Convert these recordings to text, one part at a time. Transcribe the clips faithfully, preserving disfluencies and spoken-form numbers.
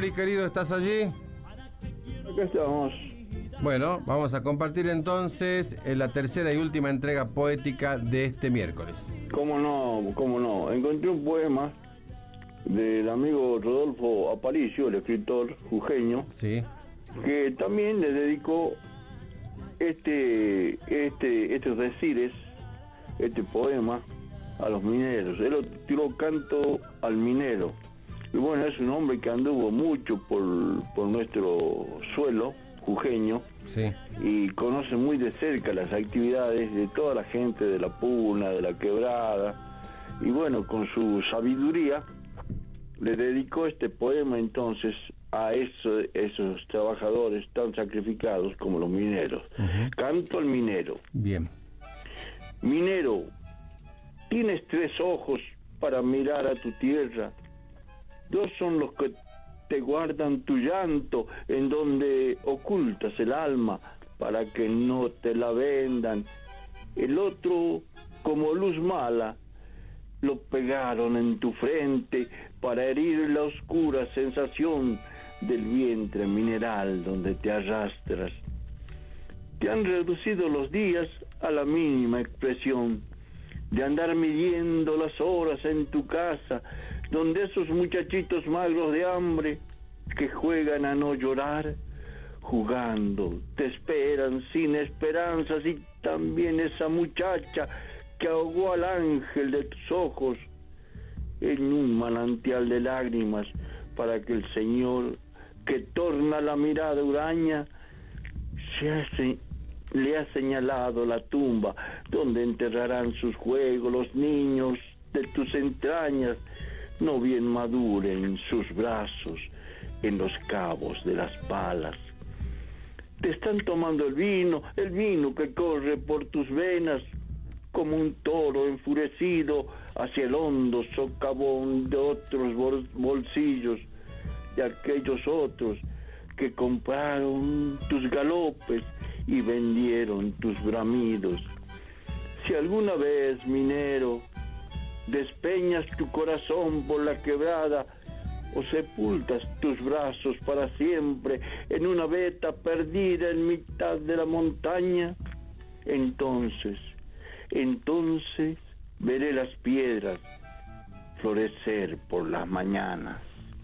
Guri, querido, ¿estás allí? Acá estamos. Bueno, vamos a compartir entonces la tercera y última entrega poética de este miércoles. ¿Cómo no? ¿Cómo no? Encontré un poema del amigo Rodolfo Aparicio, el escritor jujeño, sí, que también le dedicó este, este, estos decires, este poema a los mineros. Él lo tiró Canto al Minero. Y bueno, es un hombre que anduvo mucho por, por nuestro suelo jujeño, sí, y conoce muy de cerca las actividades de toda la gente de la Puna, de la Quebrada, y bueno, con su sabiduría le dedicó este poema entonces a eso, esos trabajadores tan sacrificados como los mineros. Uh-huh. Canto al minero. Bien. Minero, tienes tres ojos para mirar a tu tierra. Dos son los que te guardan tu llanto, en donde ocultas el alma para que no te la vendan. El otro, como luz mala, lo pegaron en tu frente para herir la oscura sensación del vientre mineral donde te arrastras. Te han reducido los días a la mínima expresión de andar midiendo las horas en tu casa, donde esos muchachitos magros de hambre que juegan a no llorar, jugando, te esperan sin esperanzas, y también esa muchacha que ahogó al ángel de tus ojos en un manantial de lágrimas, para que el Señor, que torna la mirada huraña, se hace le ha señalado la tumba donde enterrarán sus juegos los niños de tus entrañas, no bien maduren sus brazos en los cabos de las palas. Te están tomando el vino, el vino que corre por tus venas como un toro enfurecido hacia el hondo socavón de otros bol- bolsillos, de aquellos otros que compraron tus galopes y vendieron tus bramidos. Si alguna vez, minero, despeñas tu corazón por la quebrada o sepultas tus brazos para siempre en una veta perdida en mitad de la montaña, entonces, entonces veré las piedras florecer por las mañanas.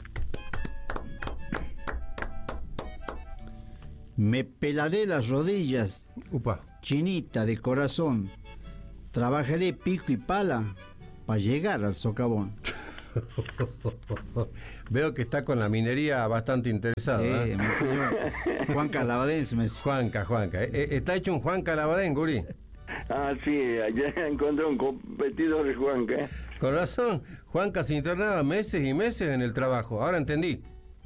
Me pelaré las rodillas, Upa. chinita de corazón. Trabajaré pico y pala para llegar al socavón. Veo que está con la minería bastante interesado. Sí, ¿eh? me enseñó Juanca Lavadense. Me... Juanca, Juanca. Eh, ¿Está hecho un Juanca Lavadén, Guri? Ah, sí, allá encontré un competidor de Juanca. ¿eh? Con razón, Juanca se internaba meses y meses en el trabajo. Ahora entendí.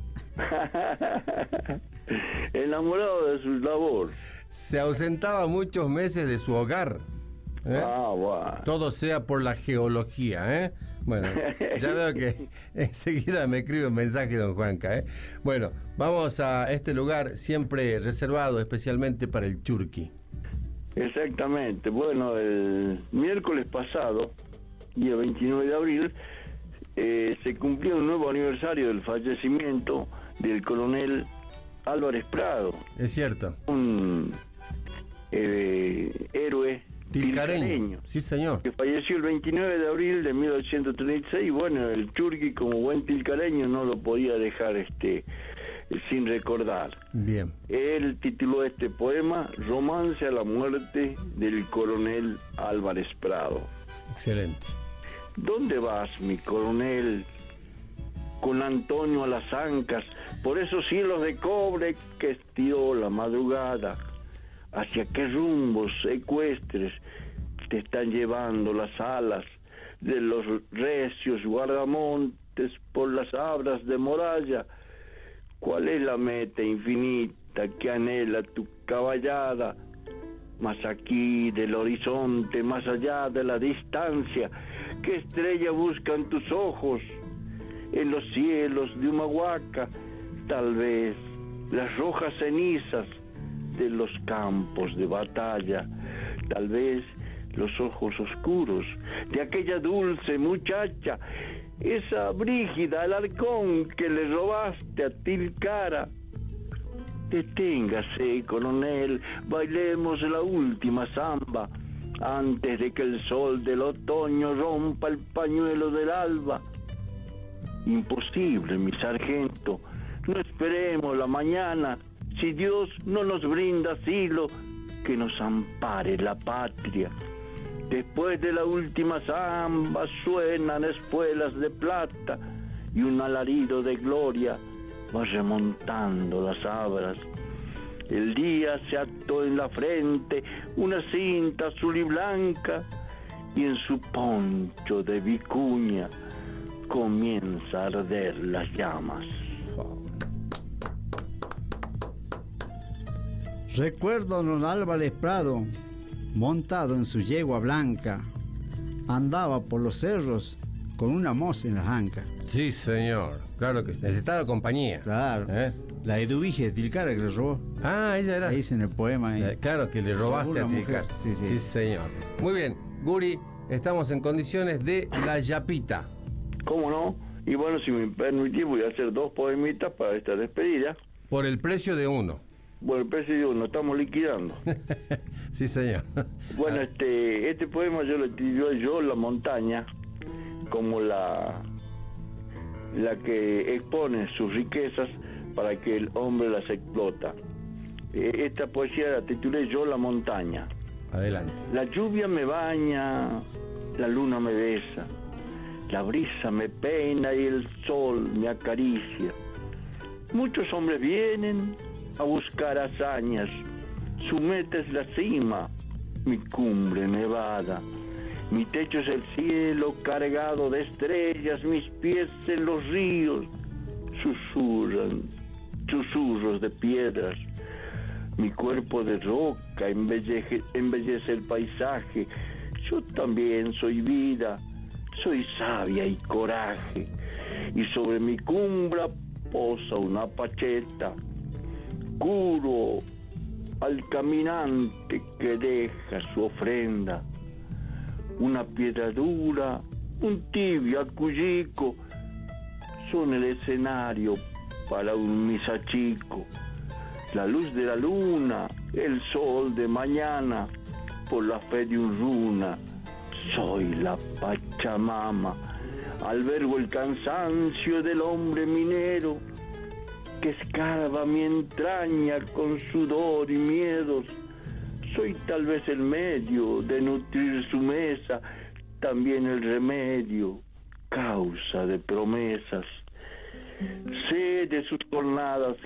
Enamorado de su labor. Se ausentaba muchos meses de su hogar. ¿eh? Ah, bueno. Todo sea por la geología, ¿eh? Bueno, ya veo que enseguida me escribe un mensaje don Juanca, ¿eh? Bueno, vamos a este lugar siempre reservado especialmente para el churqui. Exactamente. Bueno, el miércoles pasado, día veintinueve de abril, eh, se cumplió un nuevo aniversario del fallecimiento del coronel Álvarez Prado. Es cierto. Un eh, héroe Tilcareño. tilcareño, Sí, señor. que falleció el veintinueve de abril de mil novecientos treinta y seis. Y bueno, el churqui, como buen tilcareño, no lo podía dejar este sin recordar. Bien. Él tituló este poema Romance a la muerte del coronel Álvarez Prado. Excelente. ¿Dónde vas, mi coronel? Con Antonio a las ancas, por esos cielos de cobre que estiró la madrugada. ¿Hacia qué rumbos ecuestres te están llevando las alas de los recios guardamontes por las abras de muralla? ¿Cuál es la meta infinita que anhela tu caballada? Más aquí del horizonte, más allá de la distancia, ¿qué estrella buscan tus ojos? En los cielos de Humahuaca, tal vez las rojas cenizas de los campos de batalla, tal vez los ojos oscuros de aquella dulce muchacha esa Brígida Alarcón que le robaste a Tilcara. Deténgase, coronel, bailemos la última samba, antes de que el sol del otoño rompa el pañuelo del alba. Imposible, mi sargento, no esperemos la mañana, si Dios no nos brinda asilo, que nos ampare la patria. Después de la última samba suenan espuelas de plata y un alarido de gloria va remontando las abras. El día se ató en la frente una cinta azul y blanca y en su poncho de vicuña comienza a arder las llamas. Recuerdo a don Álvarez Prado, montado en su yegua blanca, andaba por los cerros con una moza en la anca. Sí, señor. Claro que necesitaba compañía. Claro. ¿Eh? La Eduvige de Tilcara que le robó. Ah, ella era. Ahí dice en el poema. Ahí. Eh, claro, que le robaste a Tilcara. Sí, sí. Sí, señor. Muy bien. Guri, estamos en condiciones de la yapita. ¿Cómo no? Y bueno, si me permitís, voy a hacer dos poemitas para esta despedida. Por el precio de uno. Bueno, el precio de uno, estamos liquidando. Sí, señor. Bueno, este este poema yo lo titulé Yo, la montaña, como la, la que expone sus riquezas para que el hombre las explota. Eh, esta poesía la titulé Yo, la montaña. Adelante. La lluvia me baña, la luna me besa, la brisa me peina y el sol me acaricia. Muchos hombres vienen a buscar hazañas, su meta es la cima, mi cumbre nevada. Mi techo es el cielo cargado de estrellas, mis pies en los ríos susurran, susurros de piedras. Mi cuerpo de roca embellece, embellece el paisaje. Yo también soy vida, soy savia y coraje. Y sobre mi cumbre posa una pacheta. Curo al caminante que deja su ofrenda. Una piedra dura, un tibio acullico, son el escenario para un misa chico. La luz de la luna, el sol de mañana, por la fe de un runa, soy la Pachamama. Albergo el cansancio del hombre minero, que escarba mi entraña con sudor y miedos. Soy tal vez el medio de nutrir su mesa, también el remedio, causa de promesas. Sé de sus jornadas